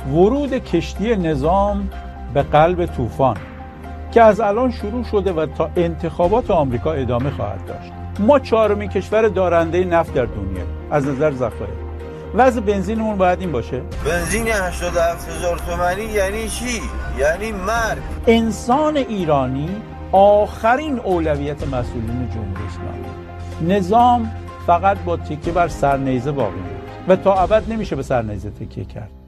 ورود کشتی نظام به قلب طوفان که از الان شروع شده و تا انتخابات آمریکا ادامه خواهد داشت. ما چهارمین کشور دارنده نفت در دنیا از نظر ذخایر. وضع بنزینمون باید این باشه. بنزین 87,000 تومانی یعنی چی؟ یعنی مرگ. انسان ایرانی آخرین اولویت مسئولین جمهوری اسلامی. نظام فقط با تکیه بر سرنیزه باقی میمونه و تا ابد نمیشه به سرنیزه تکیه کرد.